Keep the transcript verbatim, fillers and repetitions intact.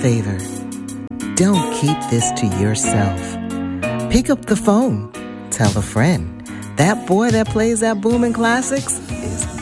favor. Don't keep this to yourself. Pick up the phone. Tell a friend. That boy that plays that booming classics,